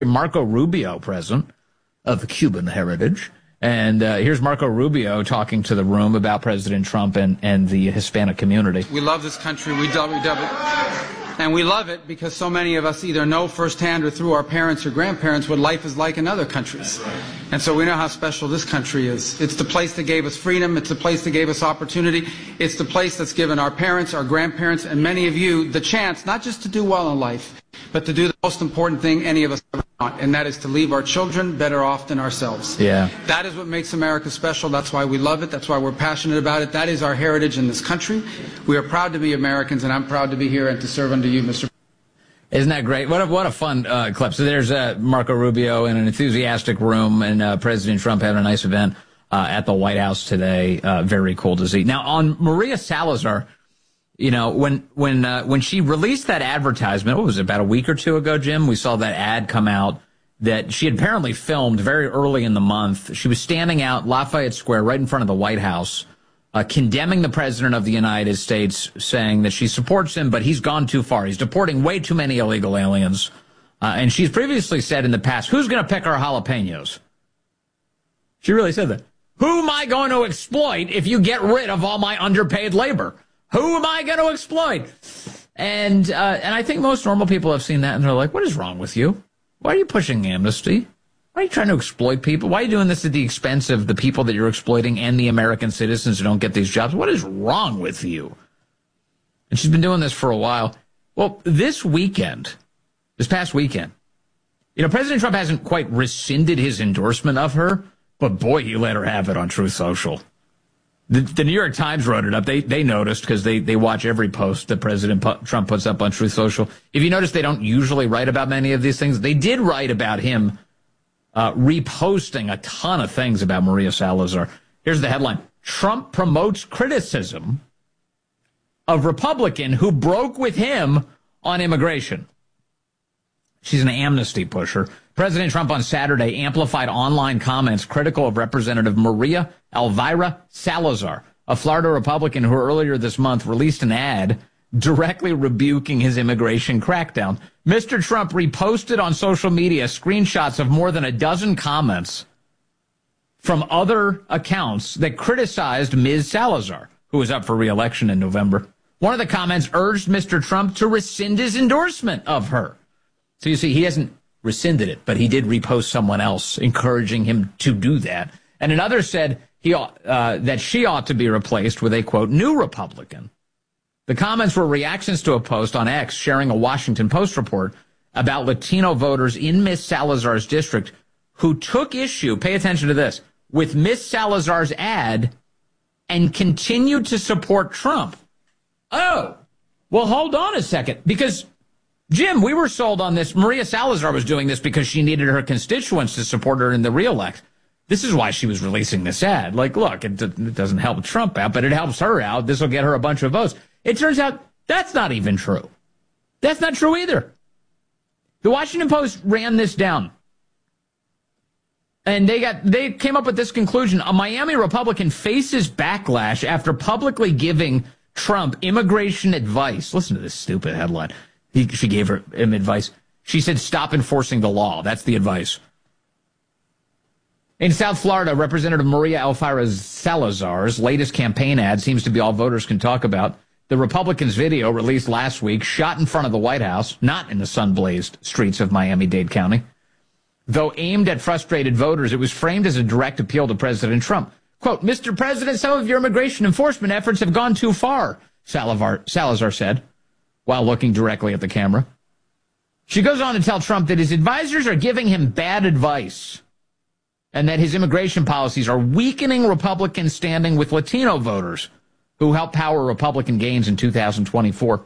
Marco Rubio present of Cuban heritage. And here's Marco Rubio talking to the room about President Trump and the Hispanic community. We love this country. We love it. And we love it because so many of us either know firsthand or through our parents or grandparents what life is like in other countries. And so we know how special this country is. It's the place that gave us freedom. It's the place that gave us opportunity. It's the place that's given our parents, our grandparents, and many of you the chance not just to do well in life, but to do the most important thing any of us ever want, and that is to leave our children better off than ourselves. Yeah. That is what makes America special. That's why we love it. That's why we're passionate about it. That is our heritage in this country. We are proud to be Americans, and I'm proud to be here and to serve under you, Mr. Isn't that great? What a fun clip. So there's Marco Rubio in an enthusiastic room, and President Trump had a nice event at the White House today. Very cool to see. Now, on Maria Salazar, you know, when she released that advertisement, what was it, about a week or two ago, Jim? We saw that ad come out that she had apparently filmed very early in the month. She was standing out Lafayette Square right in front of the White House, condemning the president of the United States, saying that she supports him, but he's gone too far. He's deporting way too many illegal aliens. And she's previously said in the past, who's going to pick our jalapenos? She really said that. Who am I going to exploit if you get rid of all my underpaid labor? Who am I going to exploit? And I think most normal people have seen that, and they're like, what is wrong with you? Why are you pushing amnesty? Why are you trying to exploit people? Why are you doing this at the expense of the people that you're exploiting and the American citizens who don't get these jobs? What is wrong with you? And she's been doing this for a while. Well, this past weekend, you know, President Trump hasn't quite rescinded his endorsement of her, but boy, he let her have it on Truth Social. The New York Times wrote it up. They noticed because they watch every post that President Trump puts up on Truth Social. If you notice, they don't usually write about many of these things. They did write about him reposting a ton of things about Maria Salazar. Here's the headline. Trump promotes criticism of Republican who broke with him on immigration. She's an amnesty pusher. President Trump on Saturday amplified online comments critical of Representative Maria Elvira Salazar, a Florida Republican who earlier this month released an ad directly rebuking his immigration crackdown. Mr. Trump reposted on social media screenshots of more than a dozen comments from other accounts that criticized Ms. Salazar, who was up for re-election in November. One of the comments urged Mr. Trump to rescind his endorsement of her. So you see, he hasn't rescinded it, but he did repost someone else encouraging him to do that. And another said that she ought to be replaced with a, quote, new Republican. The comments were reactions to a post on X sharing a Washington Post report about Latino voters in Miss Salazar's district who took issue, pay attention to this, with Miss Salazar's ad and continued to support Trump. Oh, well, hold on a second, because Jim, we were sold on this. Maria Salazar was doing this because she needed her constituents to support her in the re-elect. This is why she was releasing this ad. Like, look, it doesn't help Trump out, but it helps her out. This will get her a bunch of votes. It turns out that's not even true. That's not true either. The Washington Post ran this down. And they came up with this conclusion. A Miami Republican faces backlash after publicly giving Trump immigration advice. Listen to this stupid headline. She gave him advice. She said, stop enforcing the law. That's the advice. In South Florida, Representative Maria Elvira Salazar's latest campaign ad seems to be all voters can talk about. The Republicans' video released last week, shot in front of the White House, not in the sun-blazed streets of Miami-Dade County. Though aimed at frustrated voters, it was framed as a direct appeal to President Trump. Quote, Mr. President, some of your immigration enforcement efforts have gone too far, Salazar said, while looking directly at the camera. She goes on to tell Trump that his advisors are giving him bad advice and that his immigration policies are weakening Republican standing with Latino voters who helped power Republican gains in 2024.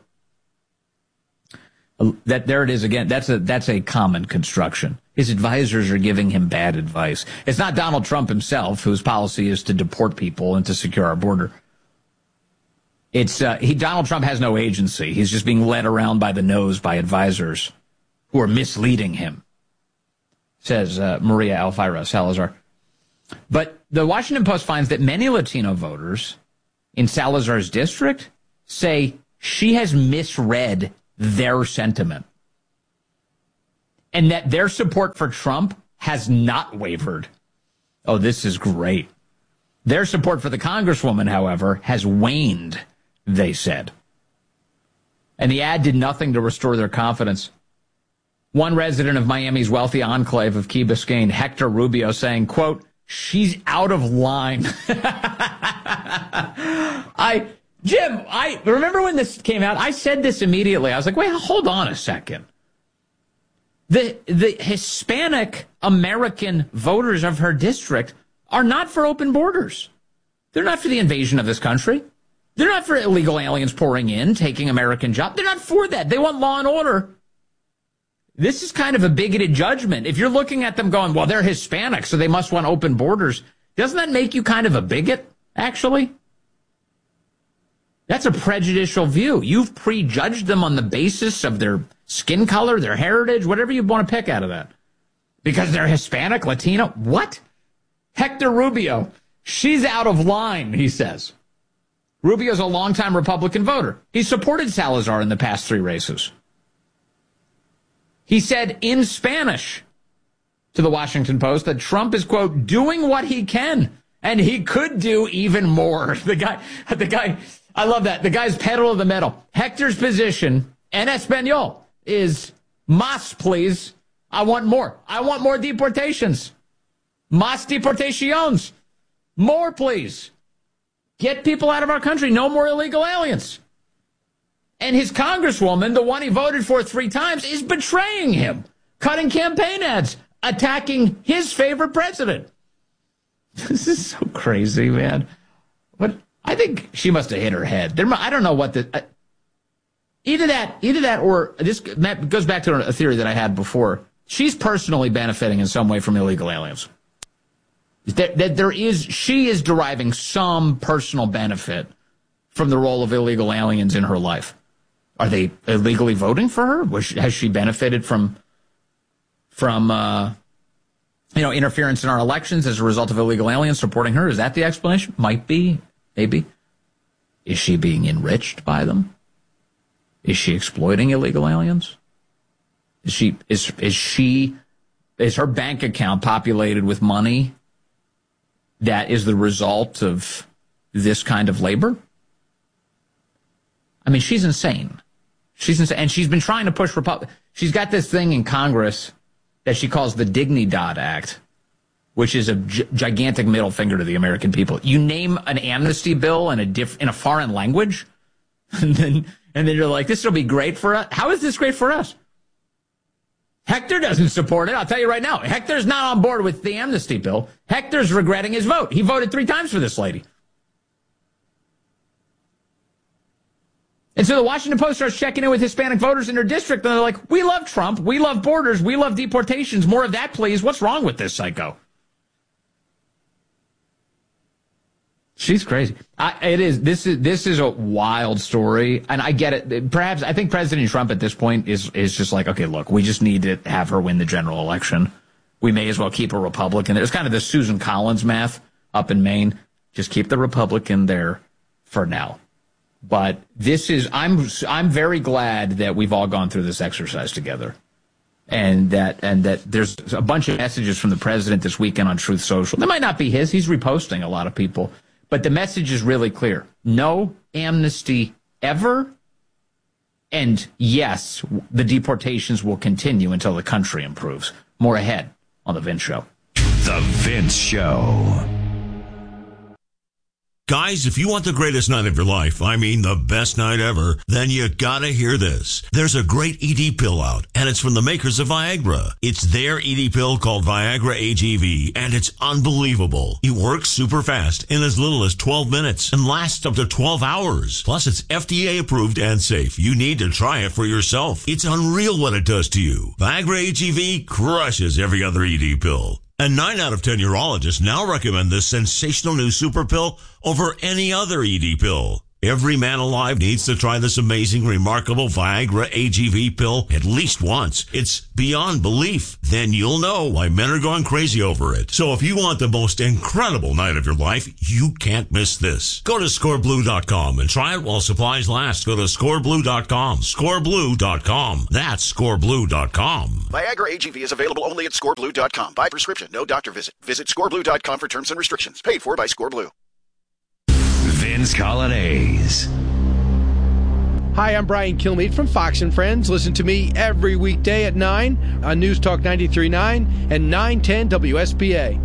There it is again. That's a common construction. His advisors are giving him bad advice. It's not Donald Trump himself, whose policy is to deport people and to secure our border. It's Donald Trump has no agency. He's just being led around by the nose by advisors who are misleading him, says Maria Elvira Salazar. But the Washington Post finds that many Latino voters in Salazar's district say she has misread their sentiment. and that their support for Trump has not wavered. Oh, this is great. Their support for the Congresswoman, however, has waned, they said. And the ad did nothing to restore their confidence. One resident of Miami's wealthy enclave of Key Biscayne, Hector Rubio, saying, quote, "She's out of line." Jim, I remember when this came out, I said this immediately. I was like, wait, hold on a second. The Hispanic American voters of her district are not for open borders. They're not for the invasion of this country. They're not for illegal aliens pouring in, taking American jobs. They're not for that. They want law and order. This is kind of a bigoted judgment. If you're looking at them going, well, they're Hispanic, so they must want open borders, doesn't that make you kind of a bigot, actually? That's a prejudicial view. You've prejudged them on the basis of their skin color, their heritage, whatever you want to pick out of that. Because they're Hispanic, Latino. What? Hector Rubio, she's out of line, he says. Rubio's a longtime Republican voter. He supported Salazar in the past 3 races. He said in Spanish to the Washington Post that Trump is, quote, doing what he can, and he could do even more. The guy, I love that. The guy's pedal to the metal. Hector's position, en español, is más, please. I want more. I want more deportations. Más deportaciones. More, please. Get people out of our country. No more illegal aliens. And his congresswoman, the one he voted for 3 times, is betraying him, cutting campaign ads, attacking his favorite president. This is so crazy, man. But I think she must have hit her head. I don't know what the... Either that, or this goes back to a theory that I had before. She's personally benefiting in some way from illegal aliens. She is deriving some personal benefit from the role of illegal aliens in her life. Are they illegally voting for her? Has she benefited from interference in our elections as a result of illegal aliens supporting her? Is that the explanation? Might be, maybe. Is she being enriched by them? Is she exploiting illegal aliens? Is her bank account populated with money that is the result of this kind of labor? I mean, she's insane. And she's been trying to push She's got this thing in Congress that she calls the Dignidad Act, which is a gigantic middle finger to the American people. You name an amnesty bill in a foreign language, and then you're like, this will be great for us. How is this great for us? Hector doesn't support it. I'll tell you right now. Hector's not on board with the amnesty bill. Hector's regretting his vote. He voted 3 times for this lady. And so the Washington Post starts checking in with Hispanic voters in their district, and they're like, we love Trump, we love borders, we love deportations, more of that, please. What's wrong with this psycho? She's crazy. This is a wild story, and I get it. Perhaps I think President Trump at this point is just like, okay, look, we just need to have her win the general election. We may as well keep a Republican. It's kind of the Susan Collins math up in Maine. Just keep the Republican there for now. But I'm very glad that we've all gone through this exercise together, and that there's a bunch of messages from the president this weekend on Truth Social. They might not be his; he's reposting a lot of people, but the message is really clear: no amnesty ever, and yes, the deportations will continue until the country improves. More ahead on the Vince Show. The Vince Show. Guys, if you want the greatest night of your life, I mean the best night ever, then you gotta hear this. There's a great ED pill out, and it's from the makers of Viagra. It's their ED pill called Viagra AGV, and it's unbelievable. It works super fast in as little as 12 minutes and lasts up to 12 hours. Plus, it's FDA approved and safe. You need to try it for yourself. It's unreal what it does to you. Viagra AGV crushes every other ED pill. And 9 out of 10 urologists now recommend this sensational new super pill over any other ED pill. Every man alive needs to try this amazing, remarkable Viagra AGV pill at least once. It's beyond belief. Then you'll know why men are going crazy over it. So if you want the most incredible night of your life, you can't miss this. Go to scoreblue.com and try it while supplies last. Go to scoreblue.com. Scoreblue.com. That's scoreblue.com. Viagra AGV is available only at scoreblue.com. By prescription, no doctor visit. Visit scoreblue.com for terms and restrictions. Paid for by ScoreBlue. Vince Colonnese. Hi, I'm Brian Kilmeade from Fox & Friends. Listen to me every weekday at 9 on News Talk 93.9 and 910 WSBA.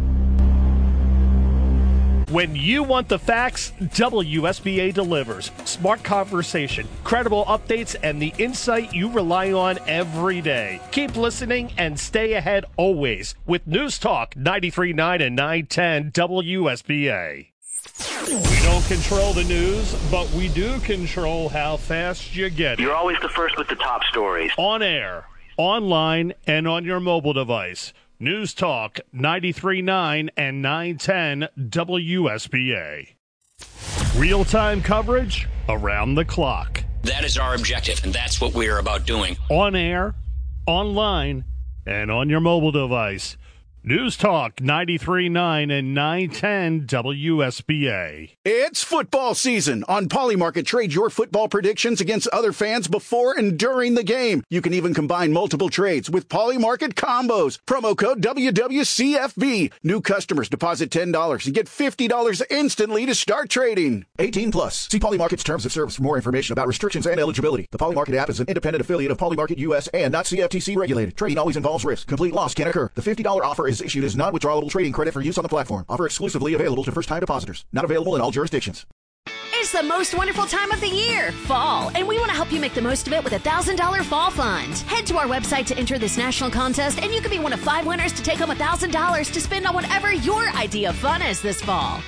When you want the facts, WSBA delivers. Smart conversation, credible updates, and the insight you rely on every day. Keep listening and stay ahead always with News Talk 93.9 and 910 WSBA. We don't control the news, but we do control how fast you get it. You're always the first with the top stories. On air, online, and on your mobile device. News Talk 93.9 and 910 WSBA. Real-time coverage around the clock. That is our objective, and that's what we're about doing. On air, online, and on your mobile device. News Talk 93.9 and 910 WSBA. It's football season. On Polymarket, trade your football predictions against other fans before and during the game. You can even combine multiple trades with Polymarket combos. Promo code WWCFB. New customers deposit $10 and get $50 instantly to start trading. 18 plus. See Polymarket's terms of service for more information about restrictions and eligibility. The Polymarket app is an independent affiliate of Polymarket US and not CFTC regulated. Trading always involves risk. Complete loss can occur. The $50 offer is issued as non-withdrawable trading credit for use on the platform. Offer exclusively available to first-time depositors. Not available in all jurisdictions. It's the most wonderful time of the year, fall, and we want to help you make the most of it with a $1,000 fall fund. Head to our website to enter this national contest, and you could be one of 5 winners to take home $1,000 to spend on whatever your idea of fun is this fall.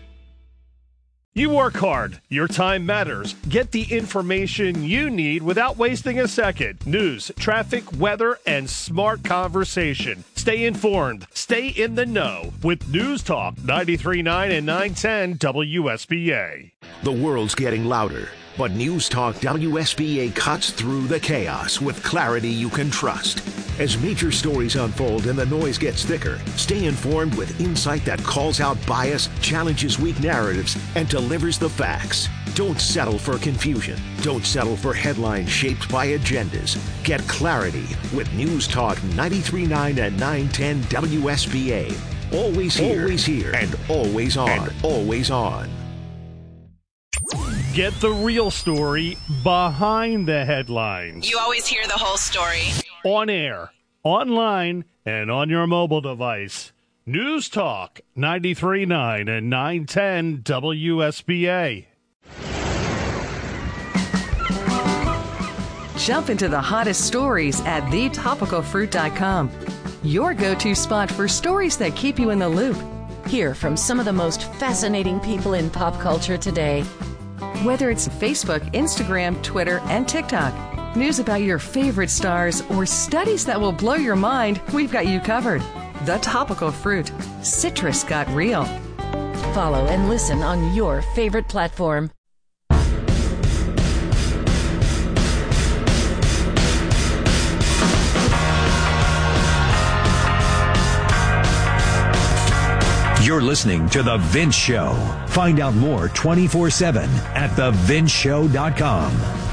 You work hard. Your time matters. Get the information you need without wasting a second. News, traffic, weather, and smart conversation. Stay informed. Stay in the know with News Talk 93.9 and 910 WSBA. The world's getting louder, but News Talk WSBA cuts through the chaos with clarity you can trust. As major stories unfold and the noise gets thicker, stay informed with insight that calls out bias, challenges weak narratives, and delivers the facts. Don't settle for confusion. Don't settle for headlines shaped by agendas. Get clarity with News Talk 93.9 and 910 WSBA. Always here, and always on. Get the real story behind the headlines. You always hear the whole story. On air, online, and on your mobile device. News Talk 93.9 and 910 WSBA. Jump into the hottest stories at thetopicalfruit.com. Your go-to spot for stories that keep you in the loop. Hear from some of the most fascinating people in pop culture today. Whether it's Facebook, Instagram, Twitter, and TikTok, news about your favorite stars, or studies that will blow your mind, we've got you covered. The Topical Fruit. Citrus got real. Follow and listen on your favorite platform. You're listening to The Vince Show. Find out more 24/7 at thevinceshow.com.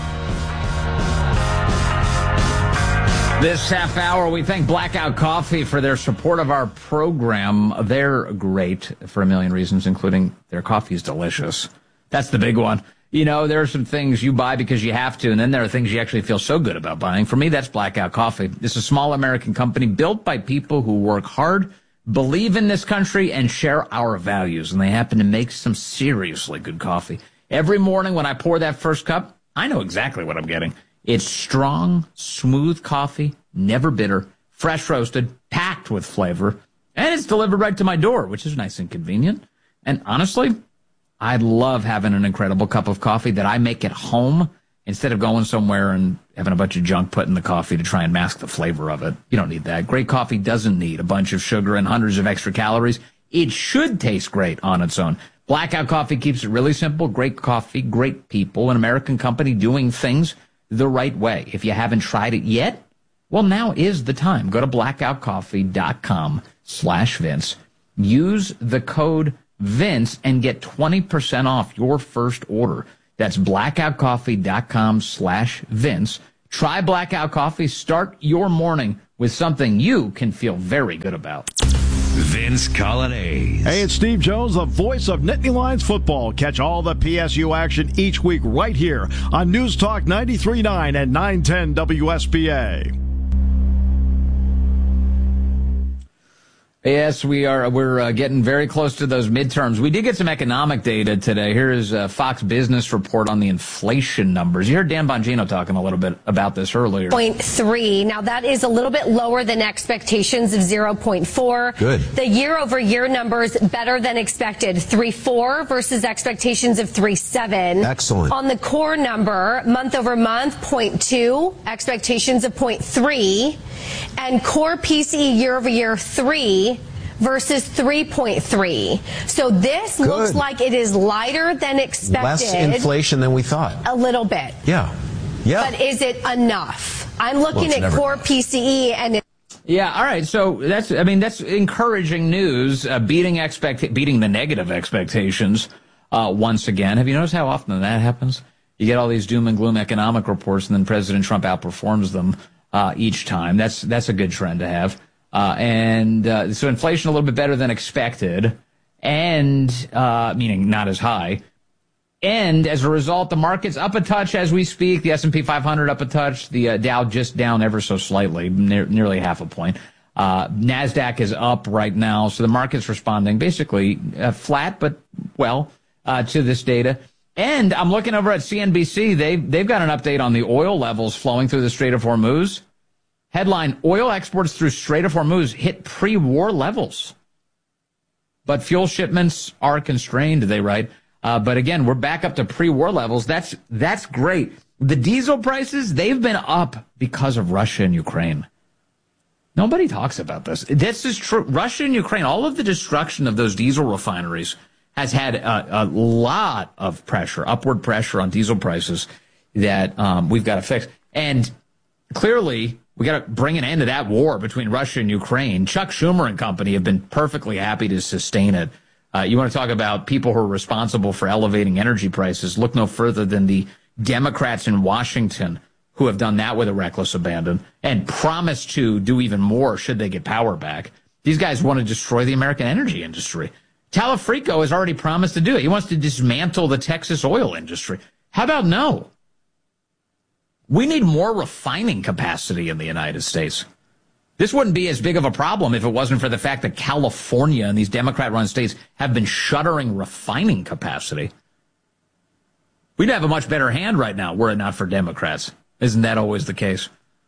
This half hour, we thank Blackout Coffee for their support of our program. They're great for a million reasons, including their coffee is delicious. That's the big one. You know, there are some things you buy because you have to, and then there are things you actually feel so good about buying. For me, that's Blackout Coffee. It's a small American company built by people who work hard, believe in this country, and share our values, and they happen to make some seriously good coffee. Every morning when I pour that first cup, I know exactly what I'm getting. It's strong, smooth coffee, never bitter, fresh roasted, packed with flavor, and it's delivered right to my door, which is nice and convenient. And honestly, I love having an incredible cup of coffee that I make at home instead of going somewhere and having a bunch of junk put in the coffee to try and mask the flavor of it. You don't need that. Great coffee doesn't need a bunch of sugar and hundreds of extra calories. It should taste great on its own. Blackout Coffee keeps it really simple. Great coffee, great people, an American company doing things the right way. If you haven't tried it yet, well, now is the time. Go to blackoutcoffee.com/Vince. Use the code Vince and get 20% off your first order. That's blackoutcoffee.com/Vince. Try Blackout Coffee. Start your morning with something you can feel very good about. Vince Colonnese. Hey, it's Steve Jones, the voice of Nittany Lions football. Catch all the PSU action each week right here on News Talk 93.9 and 910 WSBA. Yes, we're getting very close to those midterms. We did get some economic data today. Here is a Fox Business report on the inflation numbers. You heard Dan Bongino talking a little bit about this earlier. 0.3. Now, that is a little bit lower than expectations of 0.4. Good. The year-over-year numbers better than expected. 3.4 versus expectations of 3.7. Excellent. On the core number, month-over-month, 0.2. Expectations of 0.3. And core PCE year-over-year, 3. Versus 3.3. So this looks like it is lighter than expected. Less inflation than we thought. A little bit. Yeah. But is it enough? I'm looking at core PCE and yeah, all right. So that's encouraging news, beating the negative expectations once again. Have you noticed how often that happens? You get all these doom and gloom economic reports, and then President Trump outperforms them each time. That's a good trend to have. So inflation a little bit better than expected, and meaning not as high. And as a result, the market's up a touch as we speak. The S&P 500 up a touch. The Dow just down ever so slightly, nearly half a point. NASDAQ is up right now, so the market's responding basically flat, but to this data. And I'm looking over at CNBC. They've got an update on the oil levels flowing through the Strait of Hormuz. Headline, oil exports through Strait of Hormuz hit pre-war levels. But fuel shipments are constrained, they write. But again, we're back up to pre-war levels. That's great. The diesel prices, they've been up because of Russia and Ukraine. Nobody talks about this. This is true. Russia and Ukraine, all of the destruction of those diesel refineries has had a lot of pressure, upward pressure on diesel prices that we've got to fix. And clearly, we got to bring an end to that war between Russia and Ukraine. Chuck Schumer and company have been perfectly happy to sustain it. You want to talk about people who are responsible for elevating energy prices? Look no further than the Democrats in Washington who have done that with a reckless abandon and promised to do even more should they get power back. These guys want to destroy the American energy industry. Talafrico has already promised to do it. He wants to dismantle the Texas oil industry. How about no? We need more refining capacity in the United States. This wouldn't be as big of a problem if it wasn't for the fact that California and these Democrat-run states have been shuttering refining capacity. We'd have a much better hand right now were it not for Democrats. Isn't that always the case?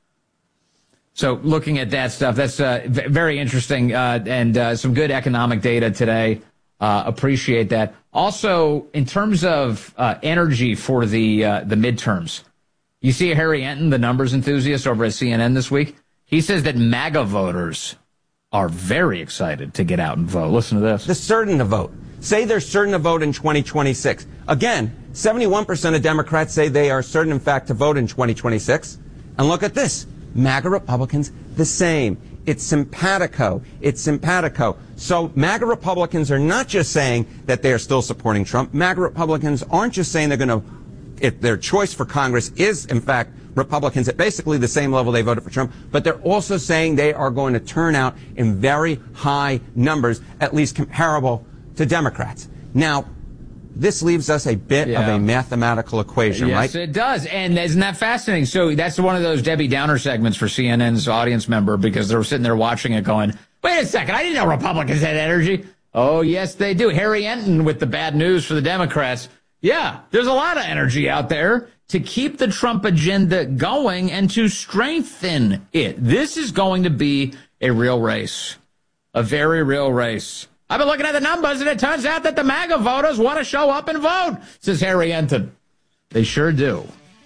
So looking at that stuff, that's very interesting and some good economic data today. Appreciate that. Also, in terms of energy for the midterms, you see Harry Enton, the numbers enthusiast over at CNN this week. He says that MAGA voters are very excited to get out and vote. Listen to this. They're certain to vote. Say they're certain to vote in 2026. Again, 71% of Democrats say they are certain, in fact, to vote in 2026. And look at this. MAGA Republicans, the same. It's simpatico. It's simpatico. So MAGA Republicans are not just saying that they are still supporting Trump. MAGA Republicans aren't just saying they're going to, if their choice for Congress is, in fact, Republicans at basically the same level they voted for Trump, but they're also saying they are going to turn out in very high numbers, at least comparable to Democrats. Now, this leaves us a bit of a mathematical equation, right? Yes, it does. And isn't that fascinating? So that's one of those Debbie Downer segments for CNN's audience member because they're sitting there watching it going, wait a second, I didn't know Republicans had energy. Oh, yes, they do. Harry Enton with the bad news for the Democrats. Yeah, there's a lot of energy out there to keep the Trump agenda going and to strengthen it. This is going to be a real race, a very real race. I've been looking at the numbers, and it turns out that the MAGA voters want to show up and vote, says Harry Enton. They sure do.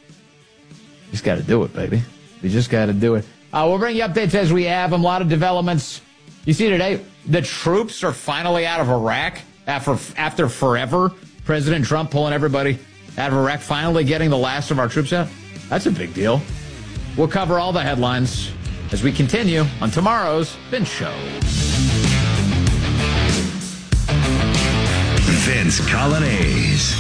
You just got to do it, baby. You just got to do it. We'll bring you updates as we have them. A lot of developments. You see today, the troops are finally out of Iraq After forever, President Trump pulling everybody out of Iraq, finally getting the last of our troops out. That's a big deal. We'll cover all the headlines as we continue on tomorrow's Vince Show. Vince Coglianese.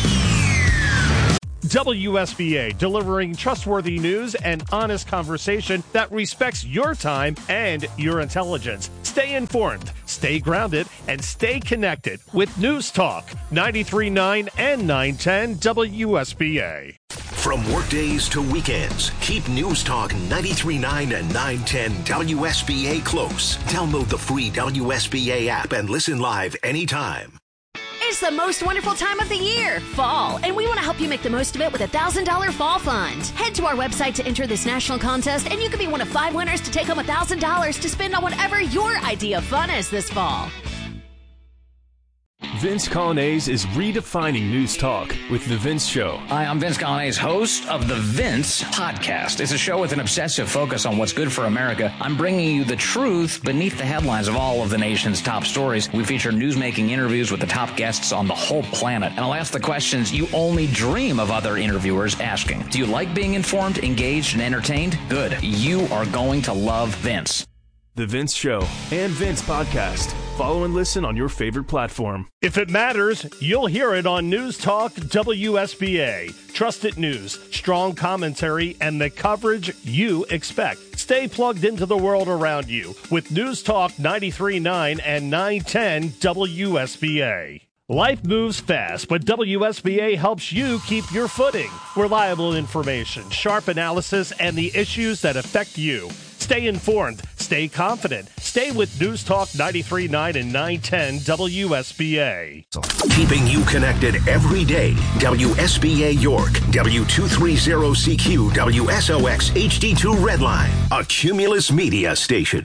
WSBA, delivering trustworthy news and honest conversation that respects your time and your intelligence. Stay informed, stay grounded, and stay connected with News Talk 93.9 and 910 WSBA. From workdays to weekends, keep News Talk 93.9 and 910 WSBA close. Download the free WSBA app and listen live anytime. It's the most wonderful time of the year, fall, and we want to help you make the most of it with a $1,000 fall fund. Head to our website to enter this national contest, and you could be one of 5 winners to take home $1,000 to spend on whatever your idea of fun is this fall. Vince Coglianese is redefining news talk with The Vince Show. Hi, I'm Vince Coglianese, host of The Vince Podcast. It's a show with an obsessive focus on what's good for America. I'm bringing you the truth beneath the headlines of all of the nation's top stories. We feature newsmaking interviews with the top guests on the whole planet. And I'll ask the questions you only dream of other interviewers asking. Do you like being informed, engaged, and entertained? Good. You are going to love Vince. The Vince Show and Vince Podcast. Follow and listen on your favorite platform. If it matters, you'll hear it on News Talk WSBA. Trusted news, strong commentary, and the coverage you expect. Stay plugged into the world around you with News Talk 93.9 and 910 WSBA. Life moves fast, but WSBA helps you keep your footing. Reliable information, sharp analysis, and the issues that affect you. Stay informed, stay confident, stay with News Talk 93.9 and 910 WSBA. Keeping you connected every day. WSBA York, W230CQ, WSOX HD2 Redline, a Cumulus Media station.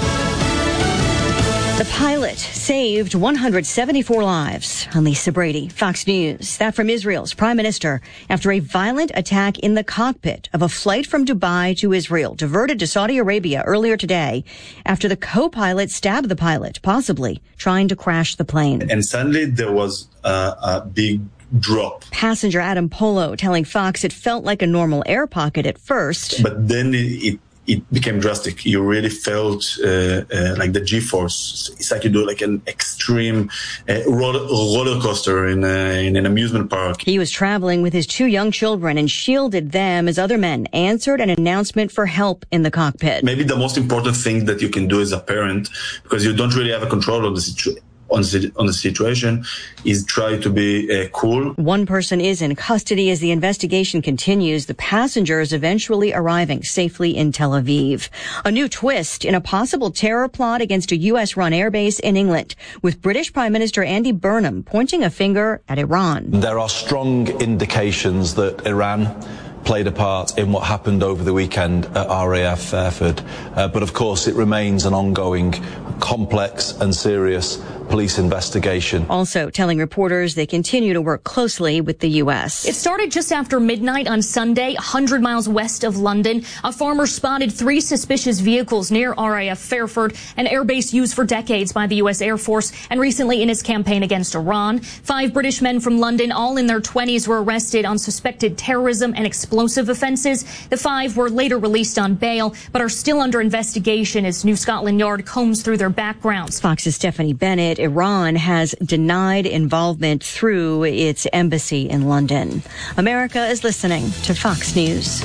The pilot saved 174 lives. I'm Lisa Brady, Fox News. That from Israel's prime minister after a violent attack in the cockpit of a flight from Dubai to Israel, diverted to Saudi Arabia earlier today after the co-pilot stabbed the pilot, possibly trying to crash the plane. And suddenly there was a big drop. Passenger Adam Polo telling Fox it felt like a normal air pocket at first. But then it became drastic. You really felt like the G-force. It's like you do like an extreme roller coaster in an amusement park. He was traveling with his 2 young children and shielded them as other men answered an announcement for help in the cockpit. Maybe the most important thing that you can do as a parent, because you don't really have a control of the situation, on the situation, is try to be cool. One person is in custody as the investigation continues. The passengers eventually arriving safely in Tel Aviv. A new twist in a possible terror plot against a U.S.-run airbase in England, with British Prime Minister Andy Burnham pointing a finger at Iran. There are strong indications that Iran played a part in what happened over the weekend at RAF Fairford. But of course, it remains an ongoing, complex and serious police investigation. Also telling reporters they continue to work closely with the U.S. It started just after midnight on Sunday, 100 miles west of London. A farmer spotted 3 suspicious vehicles near RAF Fairford, an airbase used for decades by the U.S. Air Force and recently in its campaign against Iran. 5 British men from London, all in their 20s, were arrested on suspected terrorism and explosive offenses. The 5 were later released on bail, but are still under investigation as New Scotland Yard combs through their backgrounds. Fox's Stephanie Bennett. Iran has denied involvement through its embassy in London. America is listening to Fox News.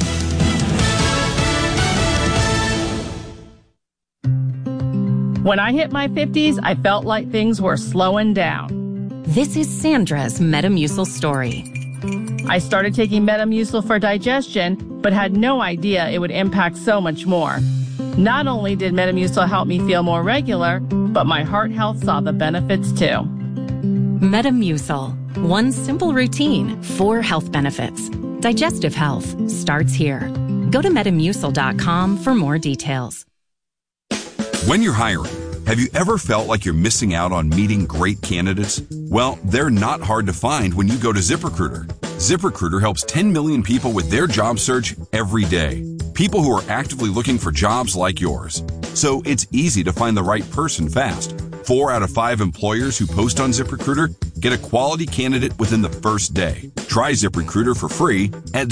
When I hit my 50s, I felt like things were slowing down. This is Sandra's Metamucil story. I started taking Metamucil for digestion, but had no idea it would impact so much more. Not only did Metamucil help me feel more regular, but my heart health saw the benefits too. Metamucil. One simple routine, 4 health benefits. Digestive health starts here. Go to Metamucil.com for more details. When you're hiring, have you ever felt like you're missing out on meeting great candidates? Well, they're not hard to find when you go to ZipRecruiter. ZipRecruiter helps 10 million people with their job search every day. People who are actively looking for jobs like yours. So it's easy to find the right person fast. 4 out of 5 employers who post on ZipRecruiter get a quality candidate within the first day. Try ZipRecruiter for free at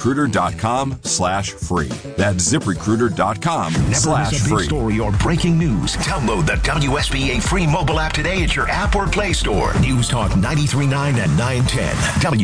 ZipRecruiter.com/free. That's ZipRecruiter.com/free. Story or breaking news. Download the WSBA free mobile app today at your app or Play Store. News Talk 93.9 and 910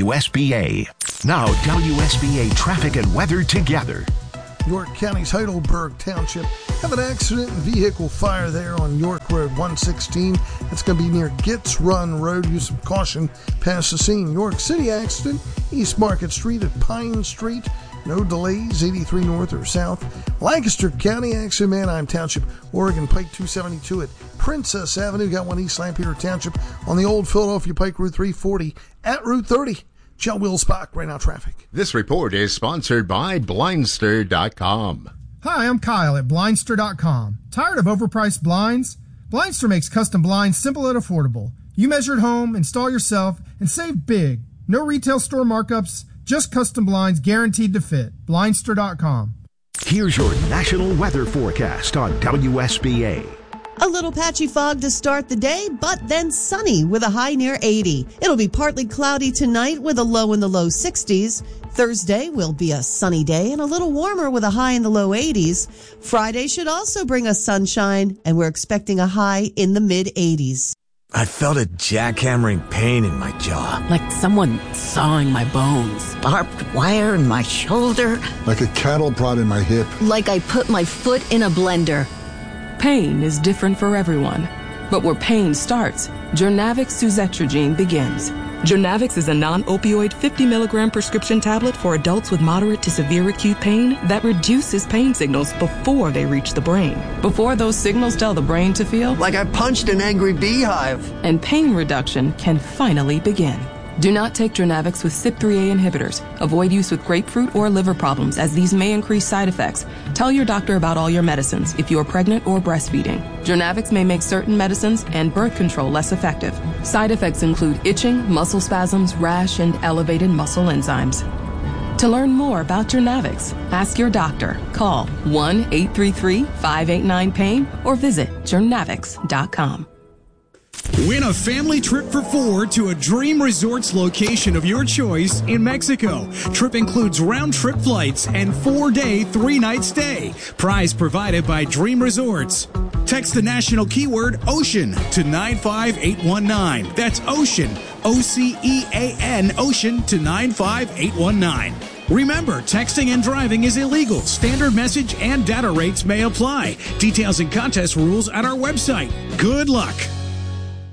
WSBA. Now WSBA traffic and weather together. York County's Heidelberg Township have an accident and vehicle fire there on York Road 116. It's going to be near Gitz Run Road. Use some caution past the scene. York City accident, East Market Street at Pine Street. No delays, 83 north or south. Lancaster County accident, Manheim Township, Oregon Pike 272 at Princess Avenue. Got one East Lampeter Township on the old Philadelphia Pike Route 340 at Route 30. Joe Wilsbach, right now traffic. This report is sponsored by Blindster.com. Hi, I'm Kyle at Blindster.com. Tired of overpriced blinds? Blindster makes custom blinds simple and affordable. You measure at home, install yourself, and save big. No retail store markups, just custom blinds guaranteed to fit. Blindster.com. Here's your national weather forecast on WSBA. A little patchy fog to start the day, but then sunny with a high near 80. It'll be partly cloudy tonight with a low in the low 60s. Thursday will be a sunny day and a little warmer with a high in the low 80s. Friday should also bring us sunshine, and we're expecting a high in the mid 80s. I felt a jackhammering pain in my jaw. Like someone sawing my bones. Barbed wire in my shoulder. Like a cattle prod in my hip. Like I put my foot in a blender. Pain is different for everyone, but where pain starts, Jurnavix suzetrigine begins. Jurnavix is a non-opioid 50 milligram prescription tablet for adults with moderate to severe acute pain that reduces pain signals before they reach the brain. Before those signals tell the brain to feel like I punched an angry beehive. And pain reduction can finally begin. Do not take Jurnavix with CYP3A inhibitors. Avoid use with grapefruit or liver problems, as these may increase side effects. Tell your doctor about all your medicines if you are pregnant or breastfeeding. Jurnavix may make certain medicines and birth control less effective. Side effects include itching, muscle spasms, rash, and elevated muscle enzymes. To learn more about Jurnavix, ask your doctor. Call 1-833-589-PAIN or visit Jurnavix.com. Win a family trip for 4 to a Dream Resorts location of your choice in Mexico. Trip includes round-trip flights and 4-day, 3-night stay. Prize provided by Dream Resorts. Text the national keyword OCEAN to 95819. That's OCEAN, OCEAN, OCEAN to 95819. Remember, texting and driving is illegal. Standard message and data rates may apply. Details and contest rules at our website. Good luck.